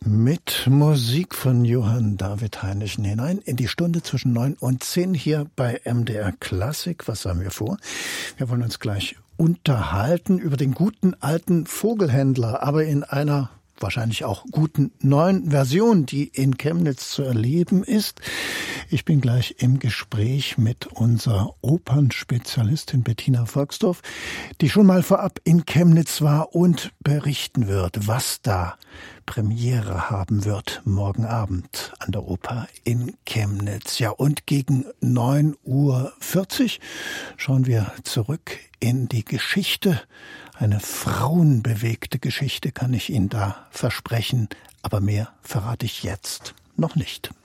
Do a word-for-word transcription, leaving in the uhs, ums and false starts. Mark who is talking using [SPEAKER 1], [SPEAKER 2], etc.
[SPEAKER 1] Mit Musik von Johann David Heinichen hinein in die Stunde zwischen neun und zehn hier bei M D R Klassik. Was haben wir vor? Wir wollen uns gleich unterhalten über den guten alten Vogelhändler, aber in einer wahrscheinlich auch guten neuen Version, die in Chemnitz zu erleben ist. Ich bin gleich im Gespräch mit unserer Opernspezialistin Bettina Volksdorf, die schon mal vorab in Chemnitz war und berichten wird, was da Premiere haben wird morgen Abend an der Oper in Chemnitz. Ja, und gegen neun Uhr vierzig schauen wir zurück in die Geschichte. Eine frauenbewegte Geschichte kann ich Ihnen da versprechen, aber mehr verrate ich jetzt noch nicht.